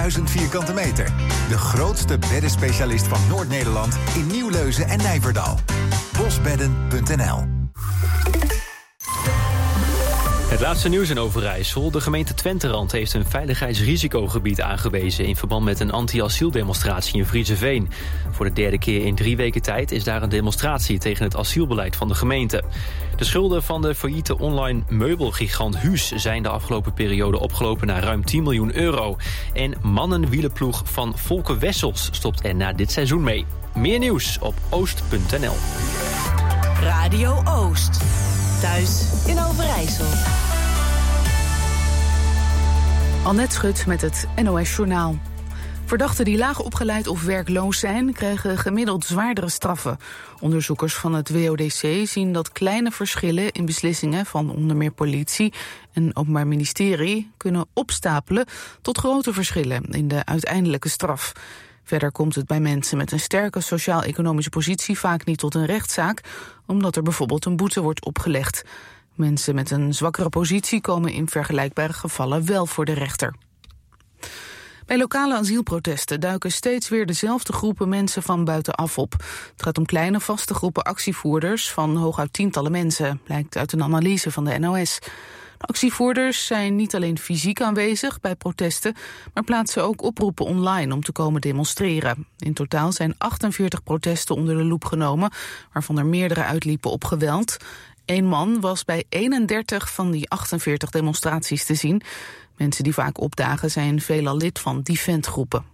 1000 vierkante meter. De grootste beddenspecialist van Noord-Nederland in Nieuwleuzen en Nijverdal. Bosbedden.nl. Het laatste nieuws in Overijssel. De gemeente Twenterand heeft een veiligheidsrisicogebied aangewezen in verband met een anti-asieldemonstratie in Vriezeveen. Voor de derde keer in 3 weken tijd is daar een demonstratie tegen het asielbeleid van de gemeente. De schulden van de failliete online meubelgigant Huus zijn de afgelopen periode opgelopen naar ruim 10 miljoen euro. En mannenwielenploeg van Volker Wessels stopt er na dit seizoen mee. Meer nieuws op oost.nl. Radio Oost. Thuis in Overijssel. Annette Schut met het NOS Journaal. Verdachten die laag opgeleid of werkloos zijn, krijgen gemiddeld zwaardere straffen. Onderzoekers van het WODC zien dat kleine verschillen in beslissingen van onder meer politie en Openbaar Ministerie kunnen opstapelen tot grote verschillen in de uiteindelijke straf. Verder komt het bij mensen met een sterke sociaal-economische positie vaak niet tot een rechtszaak, omdat er bijvoorbeeld een boete wordt opgelegd. Mensen met een zwakkere positie komen in vergelijkbare gevallen wel voor de rechter. Bij lokale asielprotesten duiken steeds weer dezelfde groepen mensen van buitenaf op. Het gaat om kleine vaste groepen actievoerders van hooguit tientallen mensen, blijkt uit een analyse van de NOS. De actievoerders zijn niet alleen fysiek aanwezig bij protesten, maar plaatsen ook oproepen online om te komen demonstreren. In totaal zijn 48 protesten onder de loep genomen, waarvan er meerdere uitliepen op geweld. 1 man was bij 31 van die 48 demonstraties te zien. Mensen die vaak opdagen zijn veelal lid van die ventgroepen.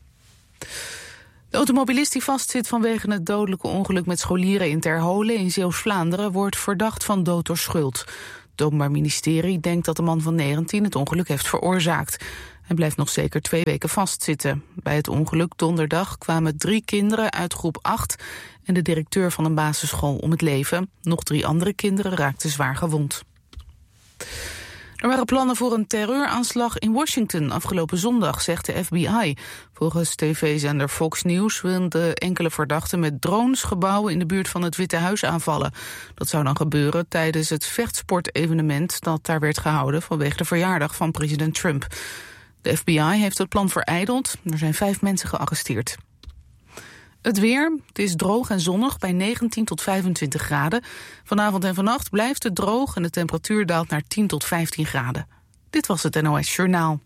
De automobilist die vastzit vanwege het dodelijke ongeluk met scholieren in Terholen in Zeeuws-Vlaanderen wordt verdacht van dood door schuld. Het Openbaar Ministerie denkt dat de man van 19 het ongeluk heeft veroorzaakt. Hij blijft nog zeker 2 weken vastzitten. Bij het ongeluk donderdag kwamen 3 kinderen uit groep 8... en de directeur van een basisschool om het leven. Nog 3 andere kinderen raakten zwaar gewond. Er waren plannen voor een terreuraanslag in Washington afgelopen zondag, zegt de FBI. Volgens tv-zender Fox News wilden enkele verdachten met drones gebouwen in de buurt van het Witte Huis aanvallen. Dat zou dan gebeuren tijdens het vechtsportevenement dat daar werd gehouden vanwege de verjaardag van president Trump. De FBI heeft het plan verijdeld. Er zijn 5 mensen gearresteerd. Het weer, het is droog en zonnig bij 19 tot 25 graden. Vanavond en vannacht blijft het droog en de temperatuur daalt naar 10 tot 15 graden. Dit was het NOS Journaal.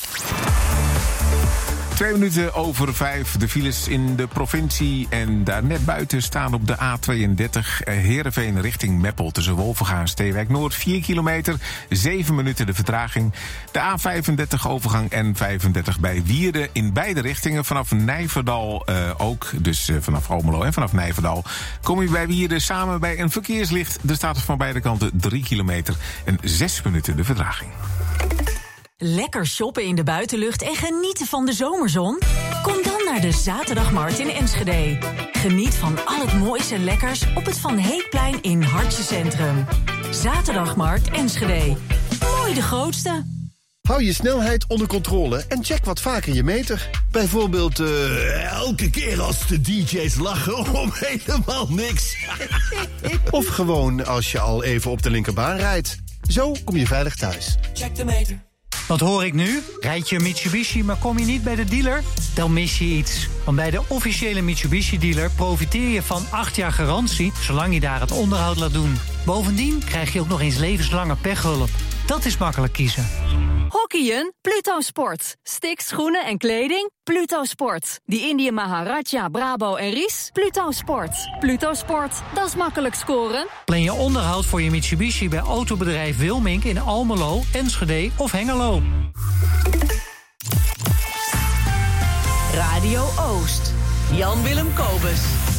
2 minuten over 5, de files in de provincie en daar net buiten staan op de A32 Heerenveen richting Meppel tussen Wolvenga en Steewijk Noord 4 kilometer, 7 minuten de vertraging. De A35 overgang N35 bij Wierden in beide richtingen vanaf Nijverdal ook, dus vanaf Almelo en vanaf Nijverdal. Kom je bij Wierden samen bij een verkeerslicht, er staat van beide kanten 3 kilometer en 6 minuten de vertraging. Lekker shoppen in de buitenlucht en genieten van de zomerzon? Kom dan naar de Zaterdagmarkt in Enschede. Geniet van al het moois en lekkers op het Van Heekplein in Hartje Centrum. Zaterdagmarkt Enschede. Mooi de grootste. Hou je snelheid onder controle en check wat vaker je meter. Bijvoorbeeld elke keer als de DJ's lachen om helemaal niks. Of gewoon als je al even op de linkerbaan rijdt. Zo kom je veilig thuis. Check de meter. Wat hoor ik nu? Rijd je een Mitsubishi, maar kom je niet bij de dealer? Dan mis je iets. Want bij de officiële Mitsubishi-dealer profiteer je van 8 jaar garantie, zolang je daar het onderhoud laat doen. Bovendien krijg je ook nog eens levenslange pechhulp. Dat is makkelijk kiezen. Hockeyen? Pluto Sport. Sticks, schoenen en kleding? Pluto Sport. Die Indië Maharaja, Brabo en Ries? Pluto Sport. Pluto Sport, dat is makkelijk scoren. Plan je onderhoud voor je Mitsubishi bij autobedrijf Wilmink in Almelo, Enschede of Hengelo. Radio Oost. Jan-Willem Kobus.